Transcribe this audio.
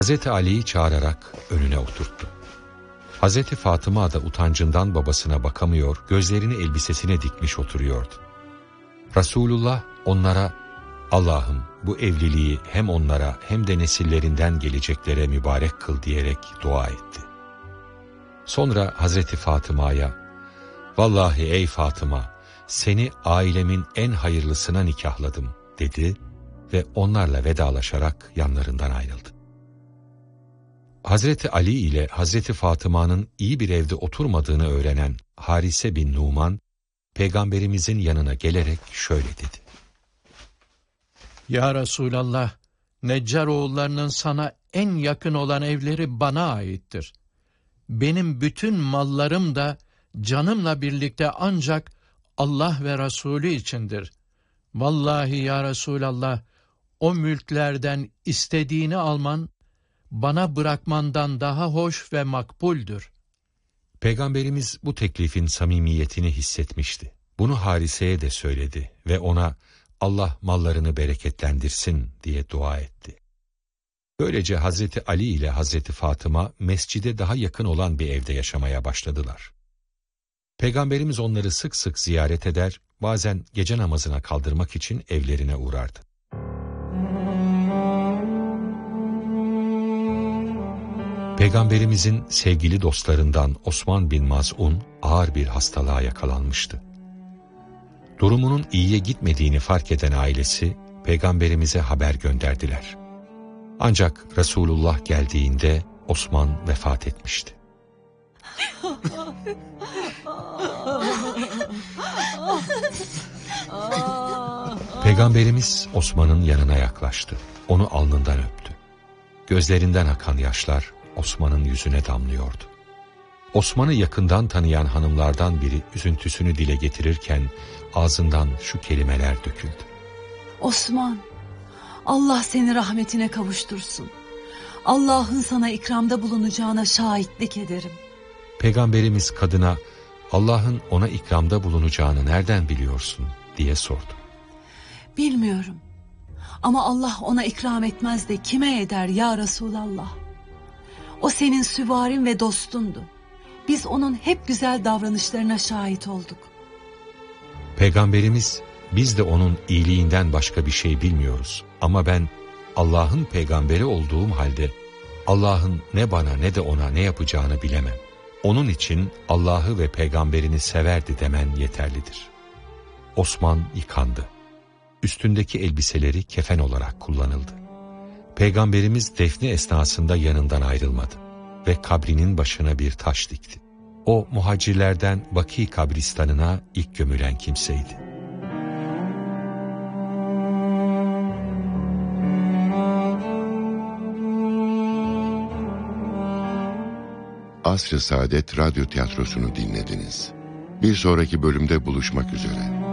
Hazreti Ali'yi çağırarak önüne oturttu. Hazreti Fatıma da utancından babasına bakamıyor, gözlerini elbisesine dikmiş oturuyordu. Resulullah onlara, Allah'ım bu evliliği hem onlara hem de nesillerinden geleceklere mübarek kıl diyerek dua etti. Sonra Hazreti Fatıma'ya, vallahi ey Fatıma, seni ailemin en hayırlısına nikahladım dedi ve onlarla vedalaşarak yanlarından ayrıldı. Hazreti Ali ile Hazreti Fatıma'nın iyi bir evde oturmadığını öğrenen Harise bin Numan, Peygamberimizin yanına gelerek şöyle dedi. Ya Resulallah, Neccar oğullarının sana en yakın olan evleri bana aittir. Benim bütün mallarım da canımla birlikte ancak Allah ve Resulü içindir. Vallahi ya Resulallah, o mülklerden istediğini alman, bana bırakmandan daha hoş ve makbuldür. Peygamberimiz bu teklifin samimiyetini hissetmişti. Bunu Harise'ye de söyledi ve ona Allah mallarını bereketlendirsin diye dua etti. Böylece Hazreti Ali ile Hazreti Fatıma mescide daha yakın olan bir evde yaşamaya başladılar. Peygamberimiz onları sık sık ziyaret eder, bazen gece namazına kaldırmak için evlerine uğrardı. Peygamberimizin sevgili dostlarından Osman bin Maz'un ağır bir hastalığa yakalanmıştı. Durumunun iyiye gitmediğini fark eden ailesi Peygamberimize haber gönderdiler. Ancak Resulullah geldiğinde Osman vefat etmişti. Peygamberimiz Osman'ın yanına yaklaştı. Onu alnından öptü. Gözlerinden akan yaşlar Osman'ın yüzüne damlıyordu. Osman'ı yakından tanıyan hanımlardan biri üzüntüsünü dile getirirken ağzından şu kelimeler döküldü. Osman, Allah seni rahmetine kavuştursun. Allah'ın sana ikramda bulunacağına şahitlik ederim. Peygamberimiz kadına, Allah'ın ona ikramda bulunacağını nereden biliyorsun diye sordu. Bilmiyorum. Ama Allah ona ikram etmez de kime eder ya Resulallah? O senin süvarin ve dostundu. Biz onun hep güzel davranışlarına şahit olduk. Peygamberimiz, biz de onun iyiliğinden başka bir şey bilmiyoruz. Ama ben Allah'ın peygamberi olduğum halde Allah'ın ne bana ne de ona ne yapacağını bilemem. Onun için Allah'ı ve peygamberini severdi demen yeterlidir. Osman yıkandı. Üstündeki elbiseleri kefen olarak kullanıldı. Peygamberimiz defni esnasında yanından ayrılmadı ve kabrinin başına bir taş dikti. O muhacirlerden Baki kabristanına ilk gömülen kimseydi. Asr-ı Saadet Radyo Tiyatrosu'nu dinlediniz. Bir sonraki bölümde buluşmak üzere.